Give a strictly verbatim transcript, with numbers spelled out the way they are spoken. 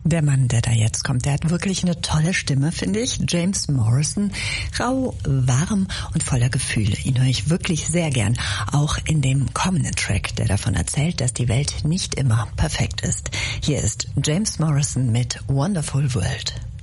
Der Mann, der da jetzt kommt, der hat wirklich eine tolle Stimme, finde ich. James Morrison, rau, warm und voller Gefühle. Ihn höre ich wirklich sehr gern. Auch in dem kommenden Track, der davon erzählt, dass die Welt nicht immer perfekt ist. Hier ist James Morrison mit Wonderful World.